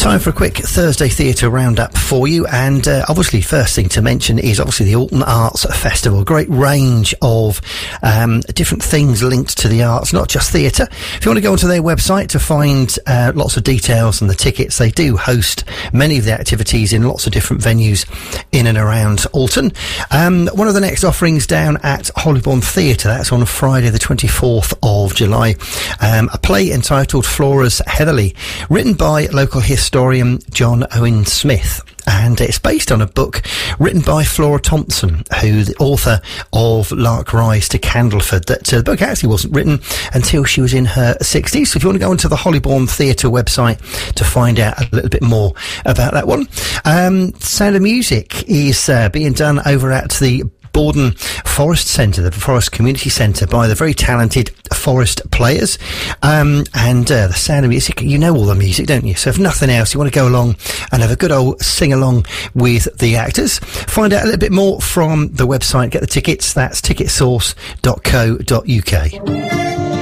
Time for a quick Thursday Theatre roundup for you, and obviously first thing to mention is obviously the Alton Arts Festival. A great range of different things linked to the arts, not just theatre. If you want to go onto their website to find lots of details and the tickets, they do host many of the activities in lots of different venues in and around Alton. One of the next offerings down at Hollybourne Theatre, that's on Friday the 24th of July. A play entitled Flora's Heatherly, written by local historian John Owen Smith, and it's based on a book written by Flora Thompson, who the author of Lark Rise to Candleford. That the book actually wasn't written until she was in her 60s. So if you want to go onto the Hollybourne Theatre website to find out a little bit more about that one. Sound of Music is being done over at the Borden Forest Centre, the Forest Community Centre, by the very talented Forest Players. And the Sound of Music, you know all the music, don't you? So if nothing else, you want to go along and have a good old sing-along with the actors. Find out a little bit more from the website, get the tickets. That's ticketsource.co.uk.